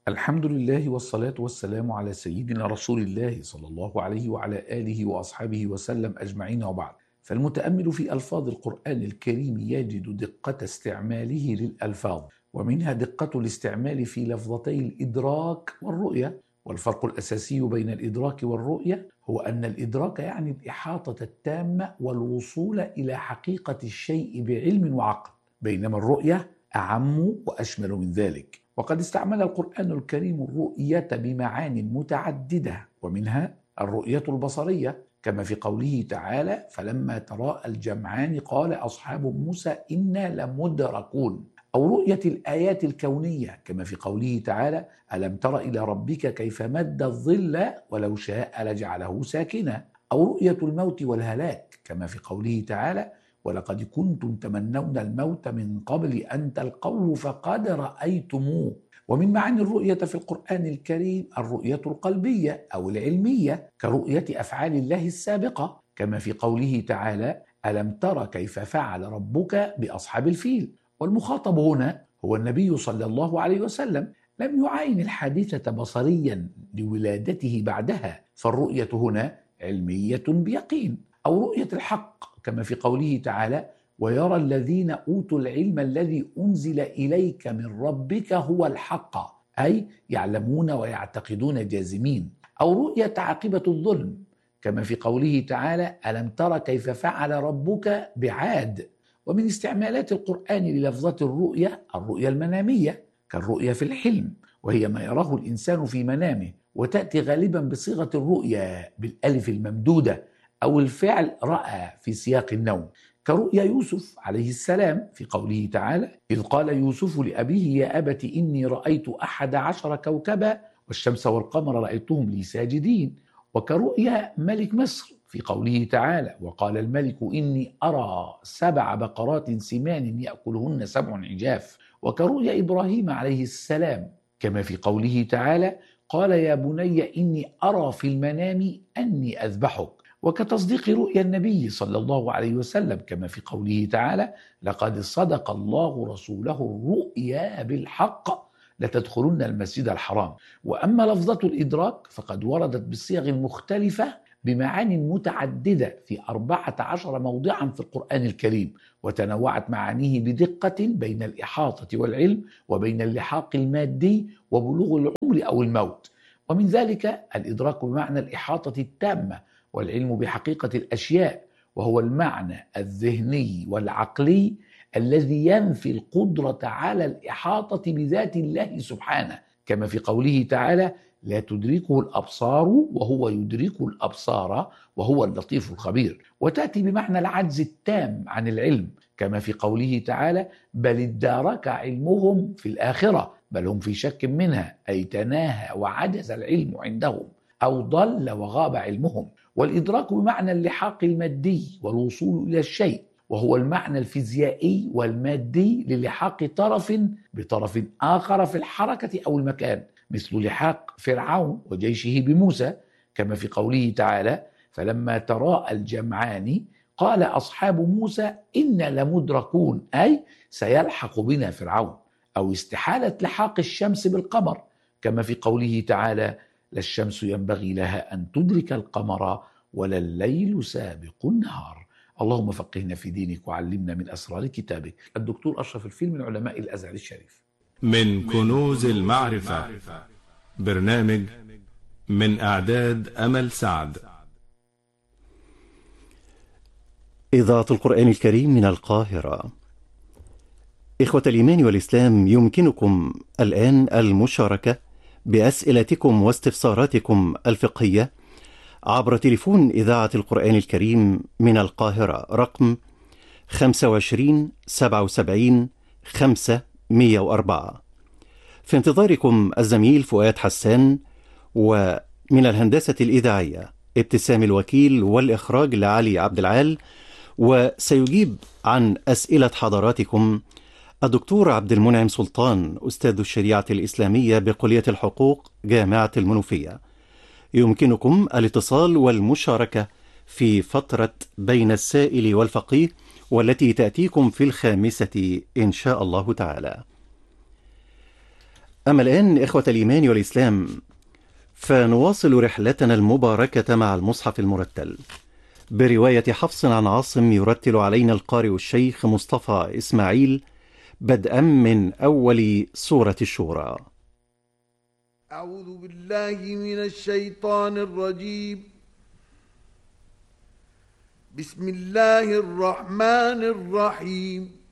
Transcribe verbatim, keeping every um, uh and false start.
الحمد لله والصلاة والسلام على سيدنا رسول الله صلى الله عليه وعلى آله وأصحابه وسلم أجمعين، وبعد. فالمتأمل في ألفاظ القرآن الكريم يجد دقة استعماله للألفاظ، ومنها دقة الاستعمال في لفظتي الإدراك والرؤية. والفرق الأساسي بين الإدراك والرؤية هو أن الإدراك يعني الإحاطة التامة والوصول إلى حقيقة الشيء بعلم وعقل، بينما الرؤية أعم وأشمل من ذلك. وقد استعمل القرآن الكريم الرؤية بمعان متعددة، ومنها الرؤية البصرية كما في قوله تعالى: فلما تراءى الجمعان قال أصحاب موسى إنا لمدركون. أو رؤية الآيات الكونية كما في قوله تعالى: ألم تر إلى ربك كيف مد الظل ولو شاء لجعله ساكنا. أو رؤية الموت والهلاك كما في قوله تعالى: ولقد كنتم تمنون الموت من قبل أن تلقوه فقد رأيتموه. ومن معاني الرؤية في القرآن الكريم الرؤية القلبية أو العلمية كرؤية أفعال الله السابقة كما في قوله تعالى: ألم تر كيف فعل ربك بأصحاب الفيل. والمخاطب هنا هو النبي صلى الله عليه وسلم، لم يعاين الحادثة بصريا لولادته بعدها، فالرؤية هنا علمية بيقين. أو رؤية الحق كما في قوله تعالى: ويرى الذين أوتوا العلم الذي أنزل إليك من ربك هو الحق، أي يعلمون ويعتقدون جازمين. أو رؤية عاقبة الظلم كما في قوله تعالى: ألم تر كيف فعل ربك بعاد. ومن استعمالات القرآن للفظة الرؤية الرؤية المنامية كالرؤية في الحلم، وهي ما يراه الإنسان في منامه، وتأتي غالبا بصيغة الرؤيا بالألف الممدودة أو الفعل رأى في سياق النوم، كرؤيا يوسف عليه السلام في قوله تعالى: إذ قال يوسف لأبيه يا أبت إني رأيت أحد عشر كوكبا والشمس والقمر رأيتهم لي ساجدين. وكرؤيا ملك مصر في قوله تعالى: وقال الملك إني أرى سبع بقرات سمان يأكلهن سبع عجاف. وكرؤيا إبراهيم عليه السلام كما في قوله تعالى: قال يا بني إني أرى في المنام أني أذبحك. وكتصديق رؤيا النبي صلى الله عليه وسلم كما في قوله تعالى: لقد صدق الله رسوله الرؤيا بالحق لتدخلن المسجد الحرام. وأما لفظة الإدراك فقد وردت بالصيغ المختلفة بمعان متعددة في أربعة عشر موضعا في القرآن الكريم، وتنوعت معانيه بدقة بين الإحاطة والعلم وبين اللحاق المادي وبلوغ العمر أو الموت. ومن ذلك الإدراك بمعنى الإحاطة التامة والعلم بحقيقة الأشياء، وهو المعنى الذهني والعقلي الذي ينفي القدرة على الإحاطة بذات الله سبحانه كما في قوله تعالى: لا تدركه الأبصار وهو يدرك الأبصار وهو اللطيف الخبير. وتأتي بمعنى العجز التام عن العلم كما في قوله تعالى: بل ادارك علمهم في الآخرة بل هم في شك منها، أي تناهى وعجز العلم عندهم أو ضل وغاب علمهم. والإدراك بمعنى اللحاق المادي والوصول إلى الشيء، وهو المعنى الفيزيائي والمادي للحاق طرف بطرف آخر في الحركة أو المكان، مثل لحاق فرعون وجيشه بموسى كما في قوله تعالى: فلما تراءى الجمعان قال أصحاب موسى إنا لمدركون، أي سيلحق بنا فرعون. أو استحالة لحاق الشمس بالقمر كما في قوله تعالى: لا الشمس ينبغي لها أن تدرك القمر ولا الليل سابق النهار. اللهم فقهنا في دينك وعلمنا من أسرار كتابك. الدكتور أشرف الفيل من علماء الأزهر الشريف. من كنوز المعرفة، برنامج من إعداد أمل سعد. إذاعة القرآن الكريم من القاهرة. إخوة الإيمان والإسلام، يمكنكم الآن المشاركة بأسئلتكم واستفساراتكم الفقهية عبر تليفون إذاعة القرآن الكريم من القاهرة رقم خمسة وعشرين سبعة وسبعين خمسة مئة وأربعة. في انتظاركم الزميل فؤاد حسان، ومن الهندسة الإذاعية ابتسام الوكيل، والإخراج لعلي عبد العال. وسيجيب عن أسئلة حضراتكم الدكتور عبد المنعم سلطان، أستاذ الشريعة الإسلامية بكلية الحقوق جامعة المنوفية. يمكنكم الاتصال والمشاركة في فترة بين السائل والفقيه، والتي تأتيكم في الخامسة إن شاء الله تعالى. أما الآن إخوة الإيمان والإسلام، فنواصل رحلتنا المباركة مع المصحف المرتل برواية حفص عن عاصم، يرتل علينا القارئ الشيخ مصطفى إسماعيل، بدءا من أول سورة الشورى. أعوذ بالله من الشيطان الرجيم. بسم الله الرحمن الرحيم.